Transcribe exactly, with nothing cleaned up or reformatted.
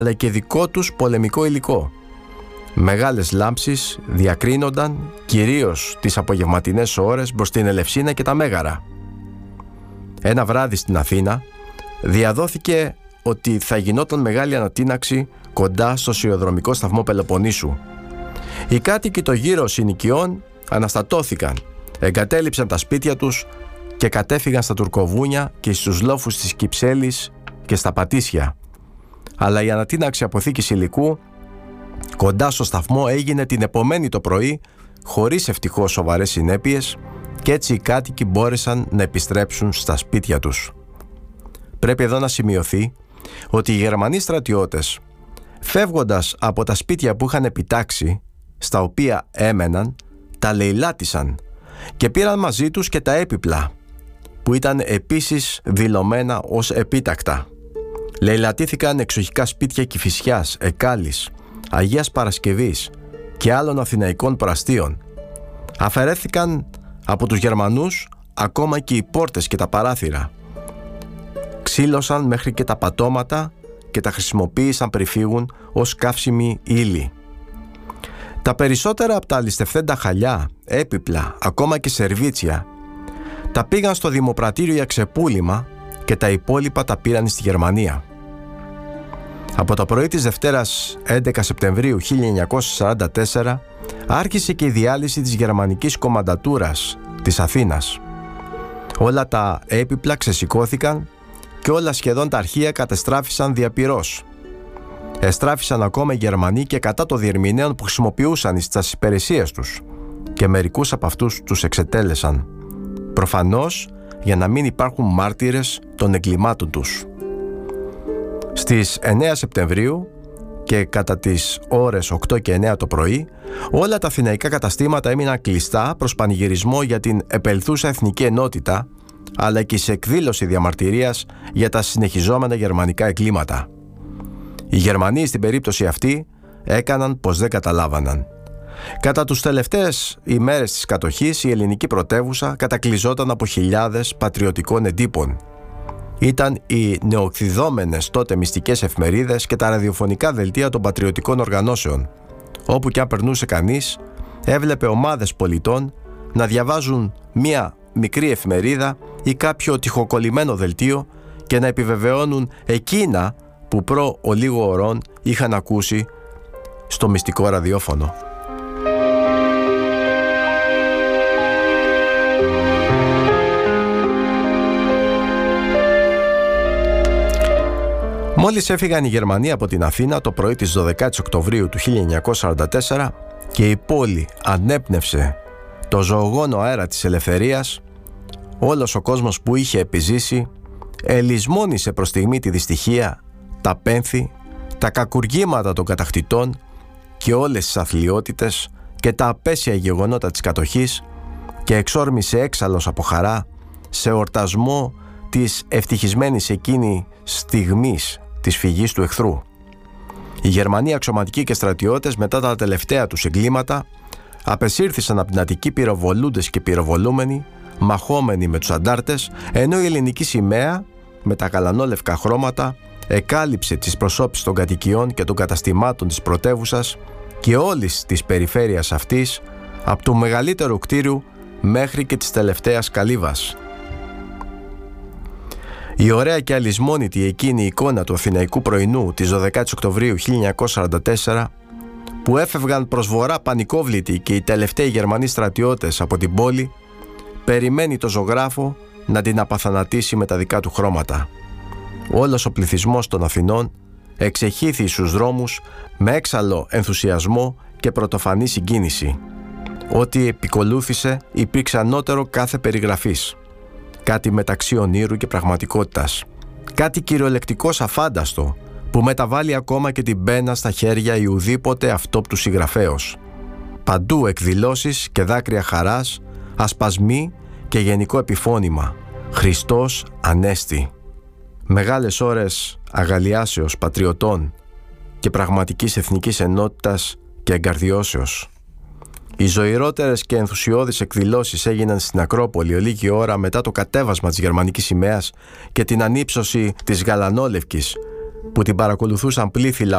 αλλά και δικό τους πολεμικό υλικό. Μεγάλες λάμψεις διακρίνονταν κυρίως τις απογευματινές ώρες μπρος στην Ελευσίνα και τα Μέγαρα. Ένα βράδυ στην Αθήνα διαδόθηκε ότι θα γινόταν μεγάλη ανατείναξη κοντά στο σιδηροδρομικό σταθμό Πελοποννήσου. Οι κάτοικοι των γύρω συνοικιών αναστατώθηκαν, εγκατέλειψαν τα σπίτια τους και κατέφυγαν στα Τουρκοβούνια και στους λόφους της Κυψέλης και στα Πατήσια. Αλλά η ανατείναξη αποθήκης υλικού κοντά στο σταθμό έγινε την επομένη το πρωί, χωρίς ευτυχώς σοβαρές συνέπειες, και έτσι οι κάτοικοι μπόρεσαν να επιστρέψουν στα σπίτια τους. Πρέπει εδώ να σημειωθεί ότι οι Γερμανοί στρατιώτες, φεύγοντας από τα σπίτια που είχαν επιτάξει, στα οποία έμεναν, τα λαιλάτισαν και πήραν μαζί τους και τα έπιπλα, που ήταν επίσης δηλωμένα ως επίτακτα. Λαιλατήθηκαν εξοχικά σπίτια Κηφισιάς, Εκάλης, Αγίας Παρασκευής και άλλων αθηναϊκών πραστείων. Αφαιρέθηκαν από τους Γερμανούς ακόμα και οι πόρτες και τα παράθυρα. Ξύλωσαν μέχρι και τα πατώματα και τα χρησιμοποίησαν πριν φύγουν ως καύσιμη ύλη. Τα περισσότερα από τα ληστευθέντα χαλιά, έπιπλα, ακόμα και σερβίτσια, τα πήγαν στο Δημοπρατήριο για ξεπούλημα και τα υπόλοιπα τα πήραν στη Γερμανία. Από το πρωί της Δευτέρας έντεκα Σεπτεμβρίου χίλια εννιακόσια σαράντα τέσσερα άρχισε και η διάλυση της γερμανικής κομμαντατούρας της Αθήνας. Όλα τα έπιπλα ξεσηκώθηκαν και όλα σχεδόν τα αρχεία κατεστράφησαν διαπυρός. Εστράφησαν ακόμα οι Γερμανοί και κατά των διερμηνέων που χρησιμοποιούσαν στις υπηρεσίες τους και μερικούς από αυτούς τους εξετέλεσαν, προφανώς για να μην υπάρχουν μάρτυρες των εγκλημάτων τους. Στις εννέα Σεπτεμβρίου και κατά τις ώρες οκτώ και εννέα το πρωί, όλα τα αθηναϊκά καταστήματα έμειναν κλειστά προς πανηγυρισμό για την επελθούσα εθνική ενότητα, αλλά και σε εκδήλωση διαμαρτυρίας για τα συνεχιζόμενα γερμανικά εγκλήματα. Οι Γερμανοί στην περίπτωση αυτή έκαναν πως δεν καταλάβαναν. Κατά τους τελευταίες ημέρες της κατοχής, η ελληνική πρωτεύουσα κατακλυζόταν από χιλιάδες πατριωτικών εντύπων. Ήταν οι νεοεκδιδόμενες τότε μυστικές εφημερίδες και τα ραδιοφωνικά δελτία των πατριωτικών οργανώσεων. Όπου κι αν περνούσε κανείς, έβλεπε ομάδες πολιτών να διαβάζουν μία μικρή εφημερίδα ή κάποιο τυχοκολλημένο δελτίο και να επιβεβαιώνουν εκείνα που προ ολίγο ωρών είχαν ακούσει στο μυστικό ραδιόφωνο. Μόλις έφυγαν οι Γερμανοί από την Αθήνα το πρωί της δωδεκάτης Οκτωβρίου του χίλια εννιακόσια σαράντα τέσσερα και η πόλη ανέπνευσε το ζωογόνο αέρα της ελευθερίας, όλος ο κόσμος που είχε επιζήσει ελισμόνησε προς στιγμή τη δυστυχία, τα πένθη, τα κακουργήματα των κατακτητών και όλες τις αθλιότητες και τα απέσια γεγονότα της κατοχής και εξόρμησε έξαλλος από χαρά σε εορτασμό της ευτυχισμένης εκείνη στιγμής της φυγής του εχθρού. Οι Γερμανοί αξιωματικοί και στρατιώτες μετά τα τελευταία τους εγκλήματα απεσύρθησαν από την Αττική πυροβολούντες και πυροβολούμενοι, μαχόμενοι με τους αντάρτες, ενώ η ελληνική σημαία με τα γαλανόλευκα χρώματα εκάλυψε τις προσώπεις των κατοικιών και των καταστημάτων της πρωτεύουσας και όλης της περιφέρειας αυτής, από του μεγαλύτερου κτίριου μέχρι και της τελευταίας καλύβας. Η ωραία και αλυσμόνητη εκείνη η εικόνα του αθηναϊκού πρωινού της δωδεκάτης Οκτωβρίου χίλια εννιακόσια σαράντα τέσσερα, που έφευγαν προς βορρά πανικόβλητοι και οι τελευταίοι Γερμανοί στρατιώτες από την πόλη, περιμένει το ζωγράφο να την απαθανατήσει με τα δικά του χρώματα. Όλος ο πληθυσμός των Αθηνών εξεχύθη στους δρόμους με έξαλλο ενθουσιασμό και πρωτοφανή συγκίνηση. Ό,τι επικολούθησε υπήρξε ανώτερο κάθε περιγραφής. Κάτι μεταξύ ονείρου και πραγματικότητας. Κάτι κυριολεκτικώς αφάνταστο που μεταβάλλει ακόμα και την πένα στα χέρια ή ουδήποτε αυτόπτου συγγραφέως. Παντού εκδηλώσεις και δάκρυα χαράς, ασπασμοί και γενικό επιφώνημα. Χριστός Ανέστη. Μεγάλες ώρες αγαλιάσεως πατριωτών και πραγματικής εθνικής ενότητας και εγκαρδιώσεως. Οι ζωηρότερες και ενθουσιώδεις εκδηλώσεις έγιναν στην Ακρόπολη ολίγη ώρα μετά το κατέβασμα της γερμανικής σημαίας και την ανύψωση της γαλανόλευκης που την παρακολουθούσαν πλήθη